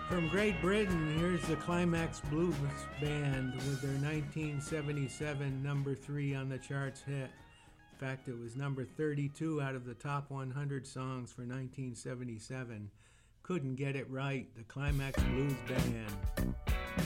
From Great Britain, here's the Climax Blues Band with their 1977 number 3 on the charts hit. In fact, it was number 32 out of the top 100 songs for 1977. Couldn't get it right, the Climax Blues Band.